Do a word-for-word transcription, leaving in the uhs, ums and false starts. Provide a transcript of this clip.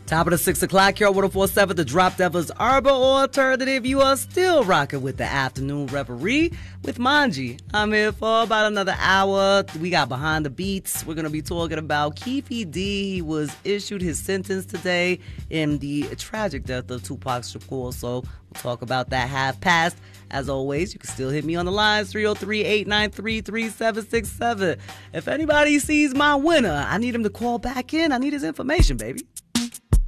Top of the six o'clock here on one oh four point seven, the Drop Devils Urban Alternative. You are still rocking with the Afternoon Reverie with Manji. I'm here for about another hour. We got Behind the Beats. We're going to be talking about Keffe D. He was issued his sentence today in the tragic death of Tupac Shakur. So we'll talk about that half past. As always, you can still hit me on the lines, three oh three, eight nine three, three seven six seven. If anybody sees my winner, I need him to call back in. I need his information, baby.